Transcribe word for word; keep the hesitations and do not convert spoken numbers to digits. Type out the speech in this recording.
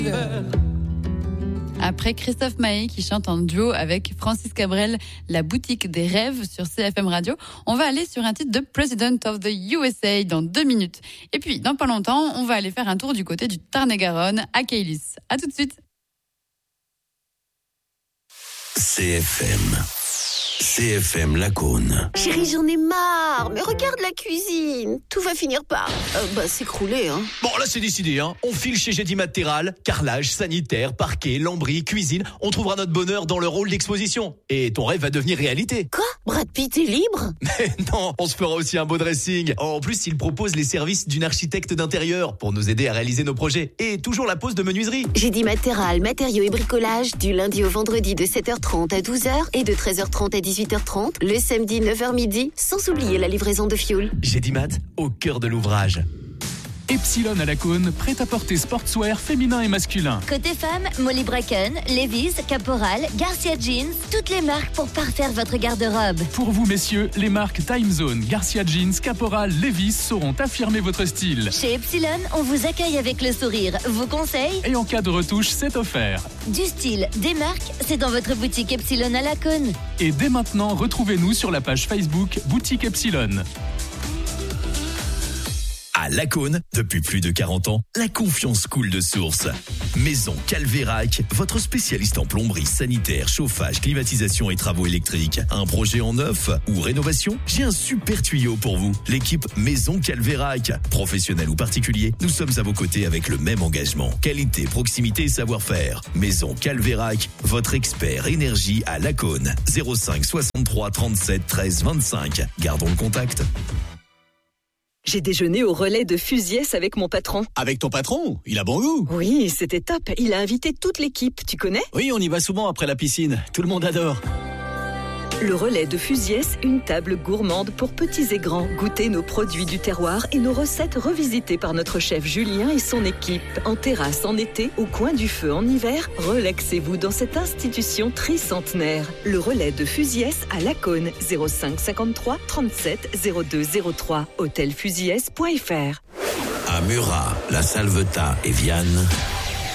Après Christophe Maé qui chante en duo avec Francis Cabrel, La boutique des rêves sur C F M Radio, on va aller sur un titre de President of the U S A dans deux minutes. Et puis, dans pas longtemps, on va aller faire un tour du côté du Tarn-et-Garonne à Keilis. À tout de suite. C F M. C F M Lacaune. Chérie, j'en ai marre. Mais regarde la cuisine. Tout va finir par euh, bah, s'écrouler. Hein. Bon, là, c'est décidé. Hein. On file chez Gédi Matéral. Carrelage, sanitaire, parquet, lambris, cuisine. On trouvera notre bonheur dans le rôle d'exposition. Et ton rêve va devenir réalité. Quoi ? Brad Pitt est libre ? Mais non, on se fera aussi un beau dressing. En plus, il propose les services d'une architecte d'intérieur pour nous aider à réaliser nos projets. Et toujours la pose de menuiserie. Gédi Matéral, matériaux et bricolage, du lundi au vendredi de sept heures trente à douze heures et de treize heures trente à dix-huit heures trente, le samedi neuf heures midi, sans oublier la livraison de fioul. Gédi Mat, au cœur de l'ouvrage. Epsilon à Lacaune, prêt-à-porter sportswear féminin et masculin. Côté femme, Molly Bracken, Levi's, Caporal, Garcia Jeans, toutes les marques pour parfaire votre garde-robe. Pour vous messieurs, les marques Time Zone, Garcia Jeans, Caporal, Levi's sauront affirmer votre style. Chez Epsilon, on vous accueille avec le sourire, vos conseils. Et en cas de retouche, c'est offert. Du style, des marques, c'est dans votre boutique Epsilon à Lacaune. Et dès maintenant, retrouvez-nous sur la page Facebook Boutique Epsilon. À Lacaune, depuis plus de quarante ans, la confiance coule de source. Maison Calvérac, votre spécialiste en plomberie, sanitaire, chauffage, climatisation et travaux électriques. Un projet en neuf ou rénovation ? J'ai un super tuyau pour vous. L'équipe Maison Calvérac. Professionnel ou particulier, nous sommes à vos côtés avec le même engagement. Qualité, proximité et savoir-faire. Maison Calvérac, votre expert énergie à Lacaune. zéro cinq soixante-trois trente-sept treize vingt-cinq. Gardons le contact. J'ai déjeuné au relais de Fusiès avec mon patron. Avec ton patron ? Il a bon goût. Oui, c'était top. Il a invité toute l'équipe, tu connais ? Oui, on y va souvent après la piscine. Tout le monde adore. Le relais de Fusiès, une table gourmande pour petits et grands. Goûtez nos produits du terroir et nos recettes revisitées par notre chef Julien et son équipe. En terrasse en été, au coin du feu en hiver, relaxez-vous dans cette institution tricentenaire. Le relais de Fusiès à Lacaune, zéro cinq cinquante-trois trente-sept zéro deux zéro trois, hôtel fusiès point f r. À Murat, La Salvetat et Vianne,